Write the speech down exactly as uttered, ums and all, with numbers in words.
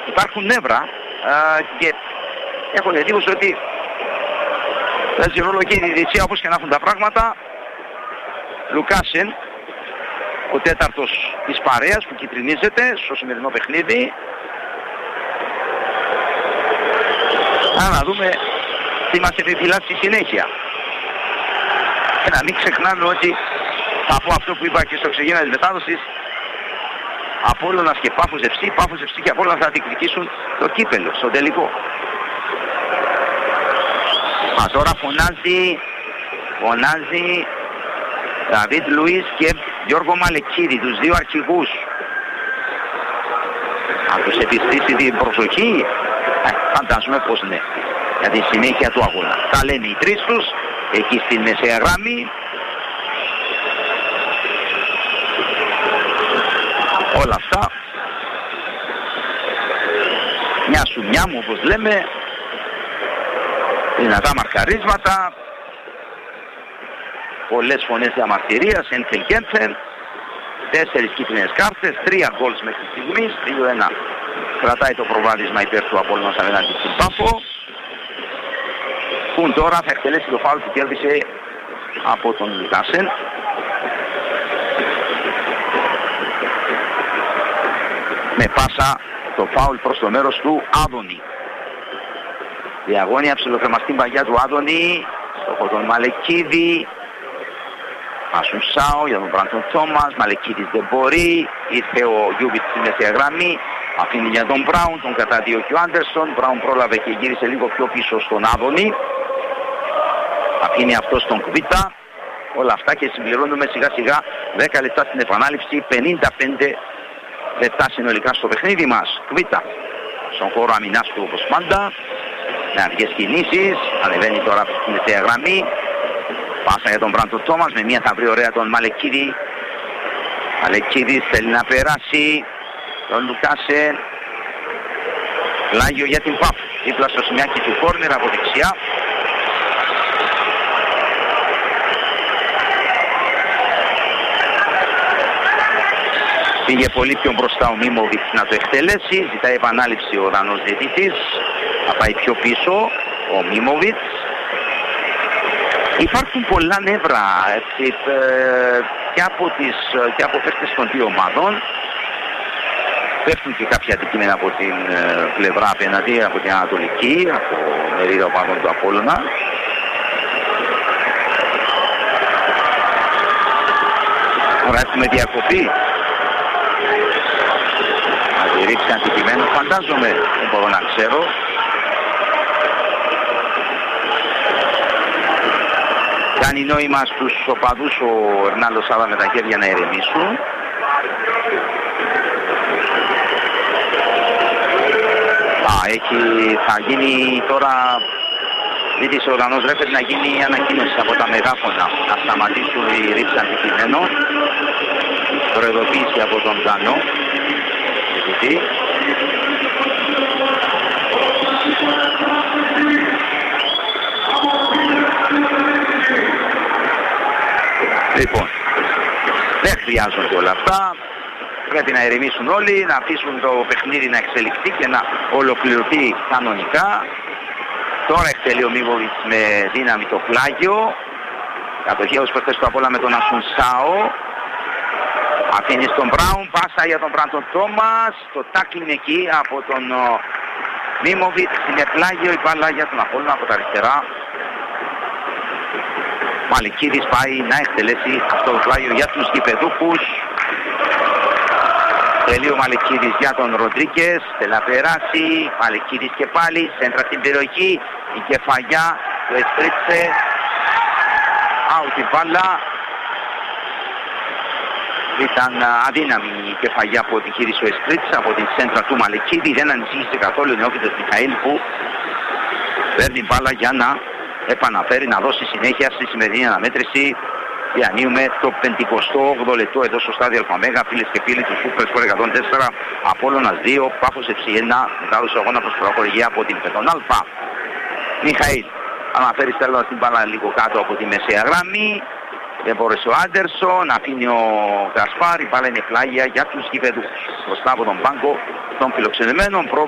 υπάρχουν νεύρα α, και έχω εντύπωση ότι παίζει ρόλο και η διαιτησία, όπως και να έχουν τα πράγματα. Λουκάσεν, ο τέταρτος της παρέας που κυτρινίζεται στο σημερινό παιχνίδι. Άρα να δούμε τι μας επιφυλάσσει στη συνέχεια. Και να μην ξεχνάμε ότι από αυτό που είπα και στο ξεκίνημα της μετάδοσης, Απόλλωνας και Πάφος εφ σι, Πάφος εφ σι και Απόλλωνας θα διεκδικήσουν το κύπελλο στο τελικό. Μα τώρα φωνάζει, φωνάζει Δαβίδ Λουίς και Γιώργο Μαλεκίδη, τους δύο αρχηγούς. Αν τους επιστήσει την προσοχή, ε, φαντάζομαι πως ναι, για τη συνέχεια του αγώνα. Τα λένε οι τρεις τους, εκεί στην μεσαία γραμμή. Όλα αυτά, μια σου μια μου όπως λέμε, δυνατά μαρκαρίσματα, πολλές φωνές διαμαρτυρίας, ένθεν και ένθεν, τέσσερις κίτρινες κάρτες, τρία γκολς μέχρι στιγμής, δύο ένα. Κρατάει το προβάδισμα υπέρ του Απόλλωνας απέναντι στην Πάφο. Που τώρα θα εκτελέσει το φάουλ που κέρδισε από τον Λουκάσεν. Με πάσα το φάουλ προς το μέρος του Άδωνη. Διαγώνια ψιλοθεμαστή παγιά του Άδωνη, στόχο τον Μαλεκίδη. Πάσουν Σάο για τον Μπράντον Τόμας, Μαλεκίδης δεν μπορεί, ήρθε ο Γιούβιτ στη μεσαία γραμμή, αφήνει για τον Μπράουν, τον καταδίωκε ο Άντερσον, Μπράουν πρόλαβε και γύρισε λίγο πιο πίσω στον Άδωνη, αφήνει αυτό στον Κβίτα, όλα αυτά και συμπληρώνουμε σιγά σιγά δέκα λεπτά στην επανάληψη, πενήντα πέντε λεπτά συνολικά στο παιχνίδι μας. Κβίτα στον χώρο αμυνάς του όπως πάντα, με αργές κινήσεις, ανεβαίνει τώρα στη μεσαία γραμμή. Πάσα για τον Μπράντον Τόμας, με μία θα βρει ωραία τον Μαλεκίδη. Μαλεκίδης θέλει να περάσει τον Λουκάσεν. Πλάγιο για την Πάφ, δίπλα στο σημειάκι του κόρνερ από δεξιά. Πήγε πολύ πιο μπροστά ο Μίμοβιτς να το εκτελέσει, ζητάει επανάληψη ο Δανός διαιτητής. Θα πάει πιο πίσω ο Μίμοβιτς. Υπάρχουν πολλά νεύρα έτσι, ε, και από, τις, και από παίκτες των δύο ομάδων. Πέφτουν και κάποια αντικείμενα από την ε, πλευρά απέναντι, από την Ανατολική, από μερίδα ομάδων του Απόλλωνα. Τώρα έχουμε διακοπή. Να τη ρίξει αντικείμενο, φαντάζομαι, δεν μπορώ να ξέρω. Κάνει νόημα στους οπαδούς ο Ερνάλο Σάβα με τα χέρια να ηρεμήσουν. Α, έχει, θα γίνει τώρα, ζήτησε ο Δανός Ρέφερ να γίνει ανακοίνωση από τα μεγάφωνα, να σταματήσουν οι ρήψεις αντικειμένων. Προειδοποίηση από τον Δανό. Λοιπόν, δεν χρειάζονται όλα αυτά. Πρέπει να ηρεμήσουν όλοι, να αφήσουν το παιχνίδι να εξελιχθεί και να ολοκληρωθεί κανονικά. Τώρα εκτελεί ο Μίμοβιτς με δύναμη το πλάγιο. Κατοχή ως προχθές του απ' όλα με τον Ασουνσάο. Αφήνει στον Μπράουν, πάσα για τον Μπράντον Τόμας. Το τάκλιν εκεί από τον Μίμοβιτς. Είναι πλάγιο η μπάλα για τον Απόλλωνα από τα αριστερά. Μαλεκίδης πάει να εκτελέσει αυτό το πλάγιο για τους γηπεδούχους. Τελεί ο Μαλεκίδης για τον Ροντρίκες. Θέλει να περάσει. Μαλεκίδης και πάλι. Σέντρα στην περιοχή. Η κεφαλιά του Εστρίτσε. Out η μπάλα. Ήταν αδύναμη η κεφαλιά που επιχείρησε ο Εστρίτσε από την σέντρα του Μαλεκίδη. Δεν ανησύχησε καθόλου ο νεόφυτος Μιχαήλ που παίρνει μπάλα για να επαναφέρει, να δώσει συνέχεια στη σημερινή αναμέτρηση. Διανύουμε το πενηκοστό όγδοο λεπτό εδώ στο στάδιο Αλφαμέγα. Φίλες και φίλοι του Super Sport εκατόν τέσσερα, Απόλλωνας δύο, Πάφος εφ σι ένα. Μετάδοση αγώνα προς προχωρηγία από την Πετών Αλφα. Μιχαήλ αναφέρει στέλνοντας την μπάλα λίγο κάτω από τη μεσαία γραμμή. Δεν μπόρεσε ο Άντερσον, αφήνει ο Γκασπάρ, η μπάλα είναι πλάγια για τους γηπεδούχους. Μπροστά από τον πάγκο των φιλοξενημένων.